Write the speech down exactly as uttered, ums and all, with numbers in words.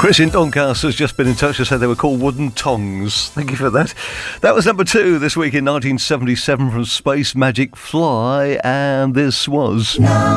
Chris in Doncaster has just been in touch to say they were called Wooden Tongs. Thank you for that. That was number two this week in nineteen seventy-seven from Space Magic Fly, and this was...